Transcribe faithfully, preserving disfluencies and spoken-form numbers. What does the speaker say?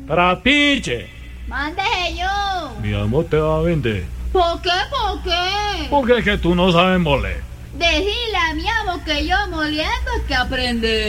Trapiche. Mande yo. Mi amor te va a vender. ¿Por qué? ¿Por qué? Porque es que tú no sabes moler. Decirle a mi amo que yo moliendo es que aprende.